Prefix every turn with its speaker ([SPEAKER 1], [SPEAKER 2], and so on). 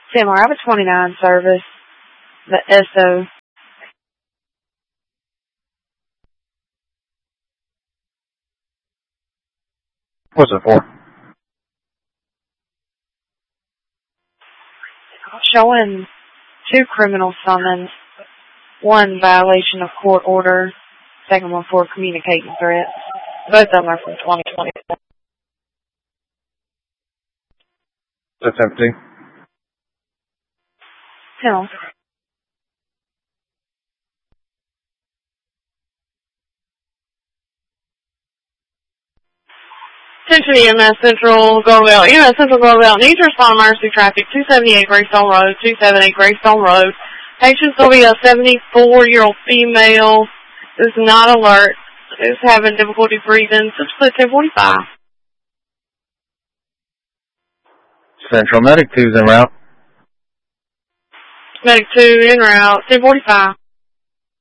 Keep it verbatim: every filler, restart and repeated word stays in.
[SPEAKER 1] Tim, I have a twenty-nine service. The S O.
[SPEAKER 2] What's it for?
[SPEAKER 1] Showing two criminal summons. One violation of court order. Second one for communicating threats. Both of them are from twenty twenty-four.
[SPEAKER 2] That's empty.
[SPEAKER 1] Tim. Attention E M S Central Groville. E M S Central Groville needs to respond to emergency traffic two seventy-eight Greystone Road, two seventy-eight Greystone Road. Patient's going to be a seventy-four-year-old female who's not alert, who's having difficulty breathing. Subsplit ten forty-five.
[SPEAKER 2] Central Medic two's en route.
[SPEAKER 1] Medic two en route, ten forty-five.